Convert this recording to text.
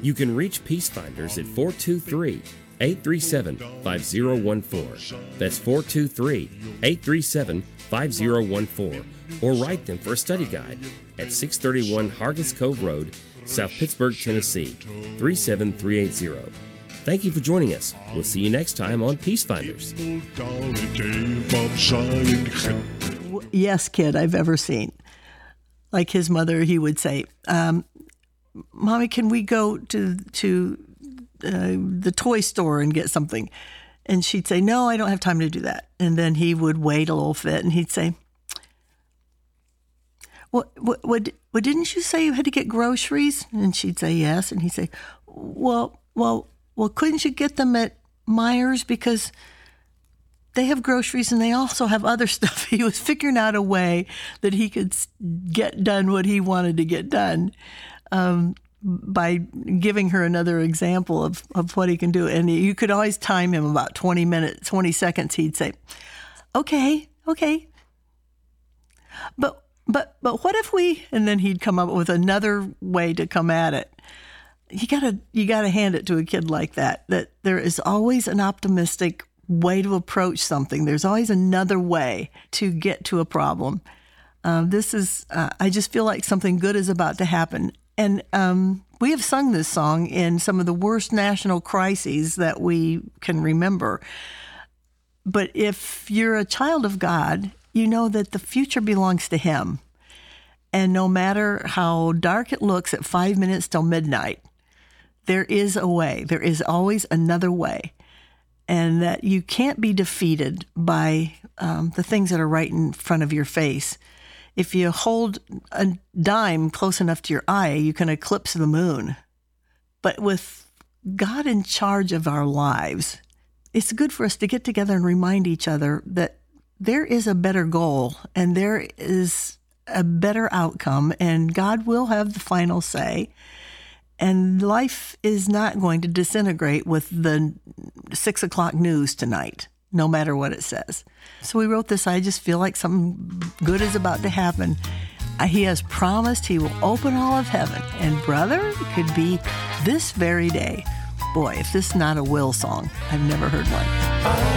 You can reach Peacefinders at 423-837-5014. That's 423-837-5014. Or write them for a study guide at 631 Hargis Cove Road, South Pittsburgh, Tennessee, 37380. Thank you for joining us. We'll see you next time on Peacefinders. Yes, kid I've ever seen. Like his mother, he would say, Mommy, can we go to the toy store and get something? And she'd say, no, I don't have time to do that. And then he would wait a little bit and he'd say, What didn't you say you had to get groceries? And she'd say, yes. And he'd say, well, couldn't you get them at Myers? Because they have groceries and they also have other stuff. He was figuring out a way that he could get done what he wanted to get done by giving her another example of what he can do. And you could always time him about 20 seconds. He'd say, okay. But what if we, and then he'd come up with another way to come at it. You gotta hand it to a kid like that there is always an optimistic way to approach something. There's always another way to get to a problem. I just feel like something good is about to happen. And we have sung this song in some of the worst national crises that we can remember. But if you're a child of God, you know that the future belongs to Him. And no matter how dark it looks at 5 minutes till midnight, there is a way. There is always another way. And that you can't be defeated by the things that are right in front of your face. If you hold a dime close enough to your eye, you can eclipse the moon. But with God in charge of our lives, it's good for us to get together and remind each other that there is a better goal and there is a better outcome, and God will have the final say. And life is not going to disintegrate with the 6 o'clock news tonight, no matter what it says. So we wrote this, I just feel like something good is about to happen. He has promised He will open all of heaven. And brother, it could be this very day. Boy, if this is not a Will song, I've never heard one.